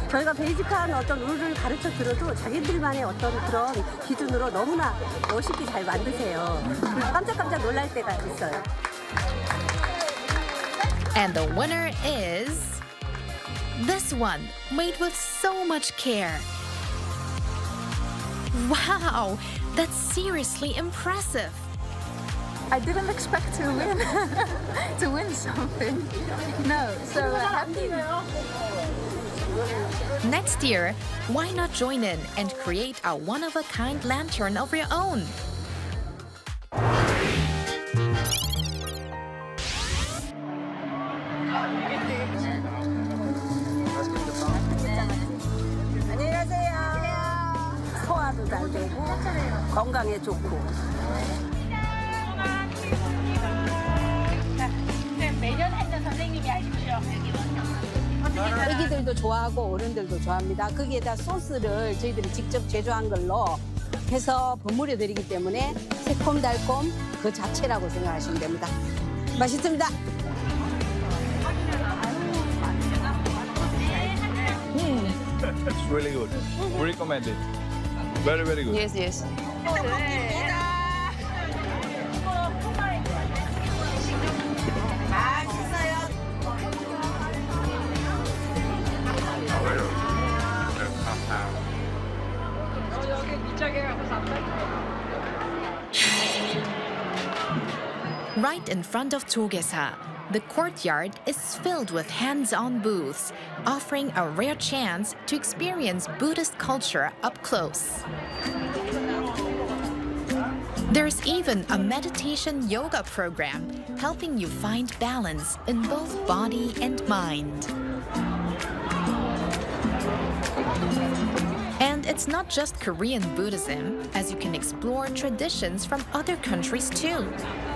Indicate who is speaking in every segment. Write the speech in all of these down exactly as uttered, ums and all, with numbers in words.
Speaker 1: 저희가 베이직한 어떤 룰을 가르쳐 들어도 자기들만의 어떤 그런 기준으로 너무나 멋있게 잘 만드세요. 그래서 깜짝깜짝 놀랄 때가 있어요.
Speaker 2: And the winner is this one, made with so much care. Wow, that's seriously impressive.
Speaker 3: I didn't expect to win, to win something. No, so uh, happy.
Speaker 2: Next year, why not join in and create a one-of-a-kind lantern of your own?
Speaker 1: 소화도 잘 되고 건강에 좋고.
Speaker 4: 매년 했던 선생님이 하십시오.
Speaker 1: 애기들도 좋아하고 어른들도 좋아합니다. 거기에다 소스를 저희들이 직접 제조한 걸로 해서 버무려 드리기 때문에 새콤달콤 그 자체라고 생각하시면 됩니다. 맛있습니다.
Speaker 5: It's really good. We recommend it. Very, very good.
Speaker 3: Yes, yes.
Speaker 2: Right in front of Togesa, the courtyard is filled with hands-on booths, offering a rare chance to experience Buddhist culture up close. There's even a meditation yoga program helping you find balance in both body and mind. And it's not just Korean Buddhism, as you can explore traditions from other countries too.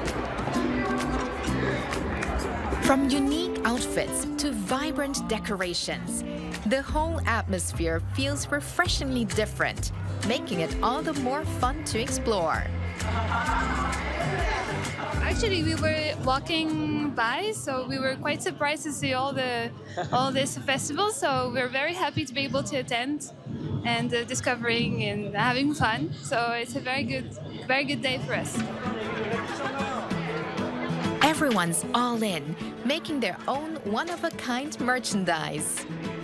Speaker 2: From unique outfits to vibrant decorations, the whole atmosphere feels refreshingly different, making it all the more fun to explore.
Speaker 6: Actually, we were walking by, so we were quite surprised to see all the all this festival. So we're very happy to be able to attend and uh, discovering and having fun. So it's a very good, very good day for us.
Speaker 2: Everyone's all in, making their own one-of-a-kind merchandise.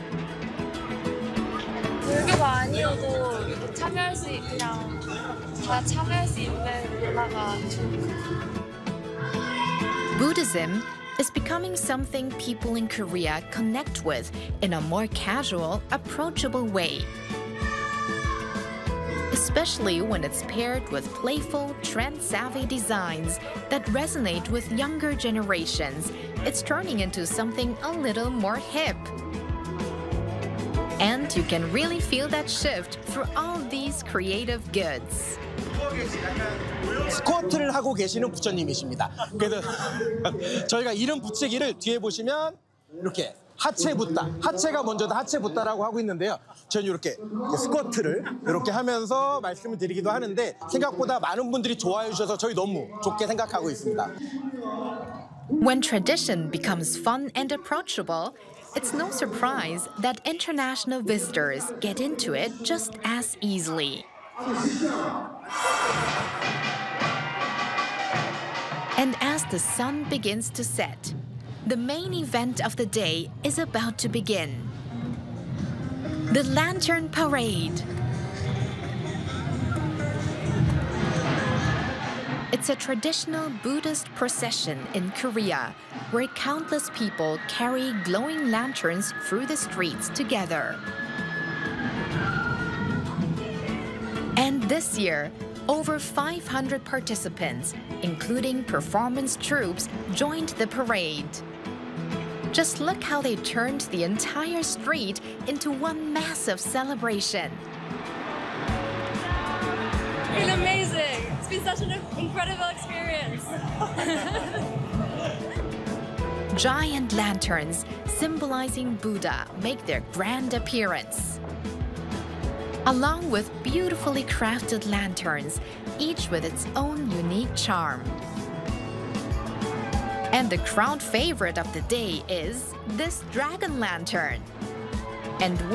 Speaker 7: 불교가 아니어도 이렇게 참여할 수 있- 그냥 다 참여할 수 있는 문화가 좋은 것 같아요.
Speaker 2: Buddhism is becoming something people in Korea connect with in a more casual, approachable way. Especially when it's paired with playful, trend-savvy designs that resonate with younger generations, it's turning into something a little more hip. And you can really feel that shift through all these creative goods.
Speaker 8: 스쿼트를 하고 계시는 부처님이십니다. 그래서 저희가 이름 붙이기를 뒤에 보시면 이렇게 하체 붓다, 하체가 먼저다 하체 붓다라고 하고 있는데요. 저는 이렇게 스쿼트를 이렇게 하면서 말씀을 드리기도 하는데 생각보다 많은 분들이 좋아해 주셔서 저희 너무 좋게 생각하고 있습니다.
Speaker 2: When tradition becomes fun and approachable, it's no surprise that international visitors get into it just as easily. And as the sun begins to set, the main event of the day is about to begin. The Lantern Parade. It's a traditional Buddhist procession in Korea where countless people carry glowing lanterns through the streets together. And this year, over five hundred participants, including performance troops, joined the parade. Just look how they turned the entire street into one massive celebration.
Speaker 7: It's been amazing. It's been such an incredible experience.
Speaker 2: Giant lanterns symbolizing Buddha make their grand appearance. Along with beautifully crafted lanterns, each with its own unique charm. And the crowd favorite of the day is this dragon lantern. And